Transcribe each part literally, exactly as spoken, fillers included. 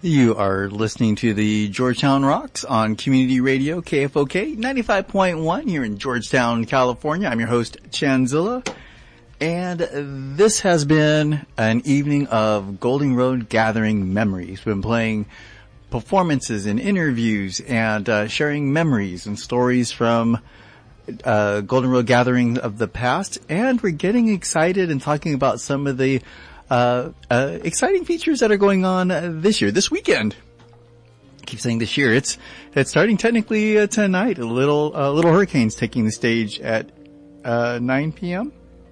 You are listening to the Georgetown Rocks on Community Radio K F O K ninety-five point one here in Georgetown, California. I'm your host, Chanzilla, and this has been an evening of Golden Road Gathering memories. We've been playing performances and interviews and uh, sharing memories and stories from uh, Golden Road Gathering of the past, and we're getting excited and talking about some of the Uh, uh, exciting features that are going on uh, this year, this weekend. I keep saying this year. It's, it's starting technically uh, tonight. A little, uh, Little Hurricanes taking the stage at, uh, nine p.m.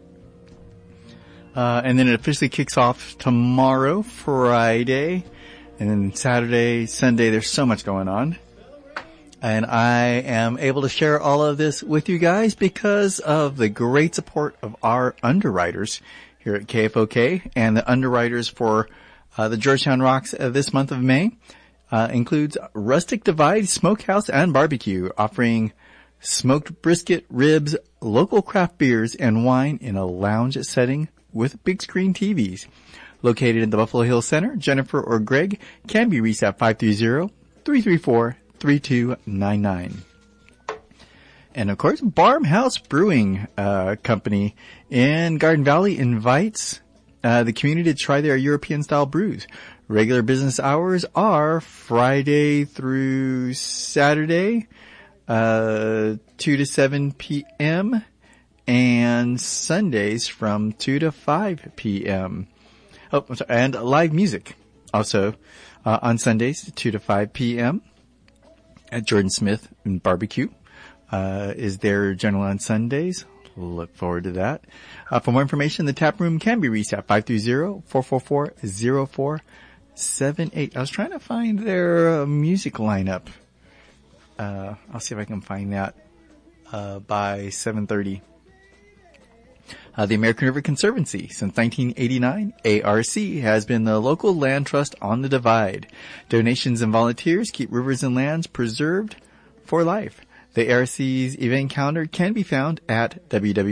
Uh, and then it officially kicks off tomorrow, Friday, and then Saturday, Sunday. There's so much going on. And I am able to share all of this with you guys because of the great support of our underwriters here at K F O K, and the underwriters for uh, the Georgetown Rocks uh, this month of May uh, includes Rustic Divide Smokehouse and Barbecue, offering smoked brisket, ribs, local craft beers, and wine in a lounge setting with big screen T Vs. Located in the Buffalo Hills Center, Jennifer or Greg can be reached at five three zero, three three four, three two nine nine. And of course, Barmhouse Brewing uh, Company in Garden Valley invites uh, the community to try their European-style brews. Regular business hours are Friday through Saturday, uh, two to seven p.m., and Sundays from two to five p.m. Oh, I'm sorry, and live music also uh, on Sundays, two to five p.m. at Jordan Smith and Barbecue. Uh, is there general on Sundays? Look forward to that. Uh, for more information, the tap room can be reached at five three zero, four four four, zero four seven eight. I was trying to find their uh, music lineup. Uh, I'll see if I can find that, uh, by seven thirty. Uh, the American River Conservancy. Since nineteen eighty-nine, A R C has been the local land trust on the Divide. Donations and volunteers keep rivers and lands preserved for life. The A R C's event calendar can be found at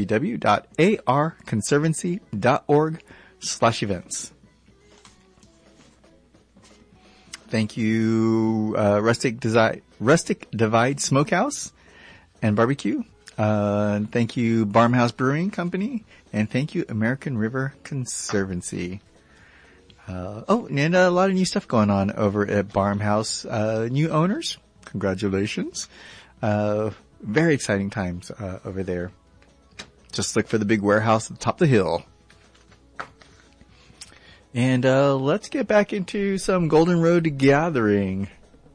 www.arconservancy.org slash events. Thank you, uh, Rustic Desi- Rustic Divide Smokehouse and Barbecue. Uh, thank you, Barmhouse Brewing Company. And thank you, American River Conservancy. Uh, oh, and a lot of new stuff going on over at Barmhouse. Uh, new owners. Congratulations. Uh, very exciting times, uh, over there. Just look for the big warehouse at the top of the hill. And, uh, let's get back into some Golden Road Gathering.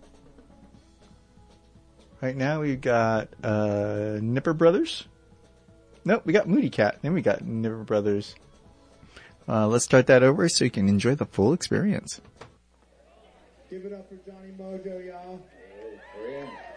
Right now we've got, uh, Nipper Brothers. Nope, we got Moody Cat. Then we got Nipper Brothers. Uh, let's start that over so you can enjoy the full experience. Give it up for Johnny Mojo, y'all. Hey,